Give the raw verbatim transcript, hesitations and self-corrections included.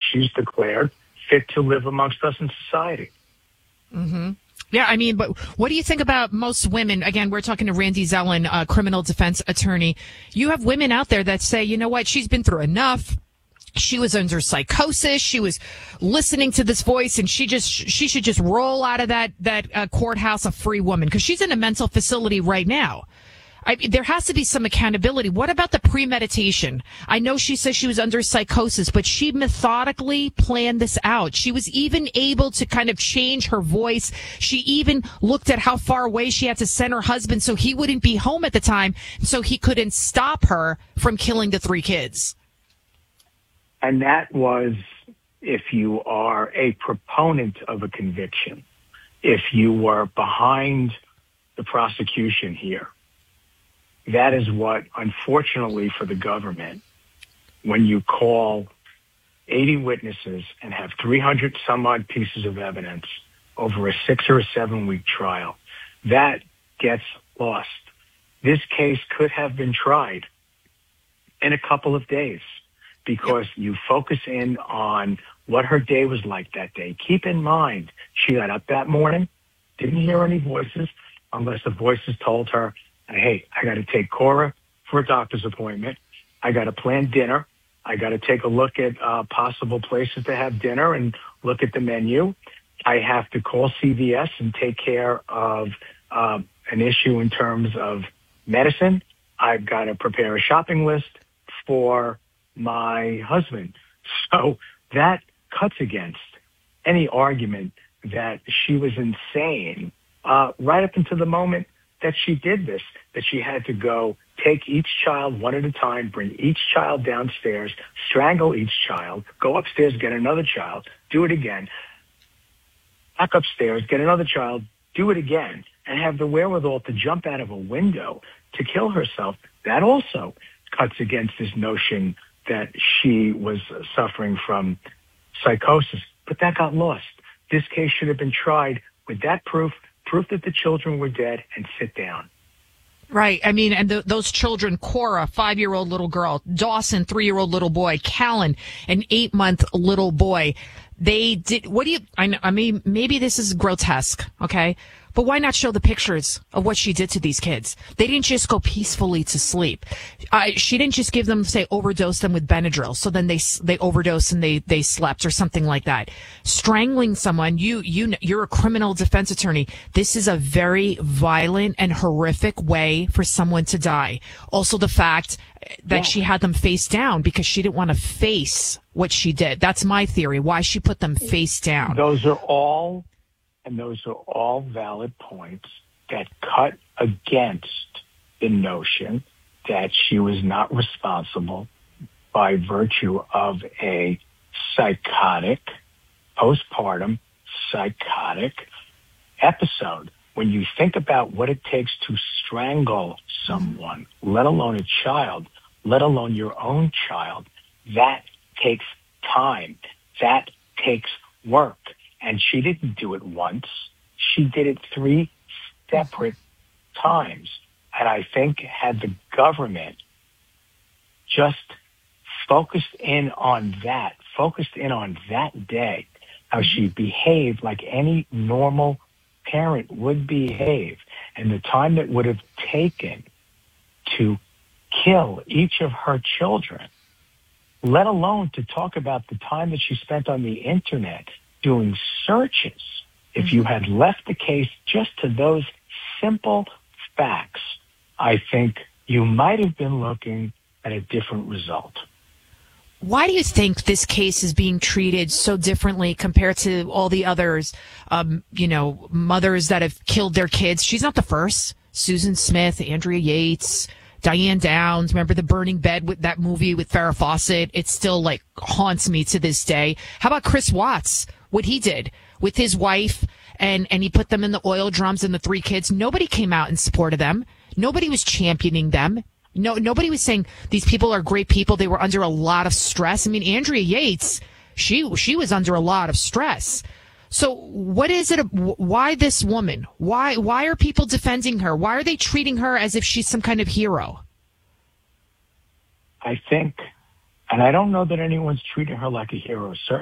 she's declared fit to live amongst us in society. Mm-hmm. Yeah, I mean, but what do you think about most women? Again, we're talking to Randy Zellin, a criminal defense attorney. You have women out there that say, you know what, she's been through enough. She was under psychosis. She was listening to this voice, and she just she should just roll out of that that uh, courthouse a free woman, because she's in a mental facility right now. I, there has to be some accountability. What about the premeditation? I know she says she was under psychosis, but she methodically planned this out. She was even able to kind of change her voice. She even looked at how far away she had to send her husband so he wouldn't be home at the time, so he couldn't stop her from killing the three kids. And that was, if you are a proponent of a conviction, if you were behind the prosecution here, that is what, unfortunately for the government, when you call eighty witnesses and have three hundred some odd pieces of evidence over a six or a seven week trial, that gets lost. This case could have been tried in a couple of days because you focus in on what her day was like that day. Keep in mind, she got up that morning, didn't hear any voices unless the voices told her, hey, I got to take Cora for a doctor's appointment. I got to plan dinner. I got to take a look at uh, possible places to have dinner and look at the menu. I have to call C V S and take care of uh, an issue in terms of medicine. I've got to prepare a shopping list for my husband. So that cuts against any argument that she was insane uh, right up until the moment that she did this, that she had to go take each child one at a time, bring each child downstairs, strangle each child, go upstairs, get another child, do it again, back upstairs, get another child, do it again, and have the wherewithal to jump out of a window to kill herself. That also cuts against this notion that she was suffering from psychosis. But that got lost. This case should have been tried with that proof, proof that the children were dead, and sit down. Right. I mean, and the, those children, Cora, five-year-old little girl, Dawson, three-year-old little boy, Callan, an eight-month little boy. They did, what do you, I, I mean, maybe this is grotesque, okay? But why not show the pictures of what she did to these kids? They didn't just go peacefully to sleep. Uh, she didn't just give them, say, overdose them with Benadryl, so then they they overdosed and they they slept or something like that. Strangling someone, you you you're a criminal defense attorney. This is a very violent and horrific way for someone to die. Also, the fact that yeah. she had them face down because she didn't want to face what she did. That's my theory. Why she put them face down. Those are all. And those are all valid points that cut against the notion that she was not responsible by virtue of a psychotic, postpartum psychotic episode. When you think about what it takes to strangle someone, let alone a child, let alone your own child, that takes time. That takes work. And she didn't do it once. She did it three separate times. And I think had the government just focused in on that, focused in on that day, how she behaved like any normal parent would behave, and the time that would have taken to kill each of her children, let alone to talk about the time that she spent on the internet doing searches. If you had left the case just to those simple facts, I think you might have been looking at a different result. Why do you think this case is being treated so differently compared to all the others, um, you know, mothers that have killed their kids? She's not the first. Susan Smith, Andrea Yates, Diane Downs. Remember the burning bed with that movie with Farrah Fawcett? It still like haunts me to this day. How about Chris Watts? What he did with his wife, and, and he put them in the oil drums and the three kids. Nobody came out in support of them. Nobody was championing them. No, nobody was saying these people are great people. They were under a lot of stress. I mean, Andrea Yates, she she was under a lot of stress. So what is it? Why this woman? Why why are people defending her? Why are they treating her as if she's some kind of hero? I think, and I don't know that anyone's treating her like a hero. Certainly